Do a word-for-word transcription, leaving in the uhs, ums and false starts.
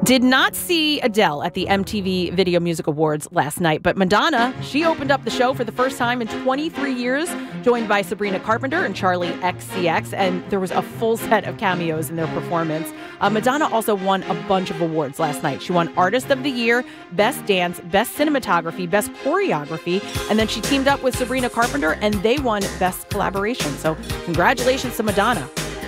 Did not see Adele at the M T V Video Music Awards last night, but Madonna, she opened up the show for the first time in twenty-three years, joined by Sabrina Carpenter and Charli X C X, and there was a full set of cameos in their performance. Uh, Madonna also won a bunch of awards last night. She won Artist of the Year, Best Dance, Best Cinematography, Best Choreography, and then she teamed up with Sabrina Carpenter, and they won Best Collaboration. So congratulations to Madonna.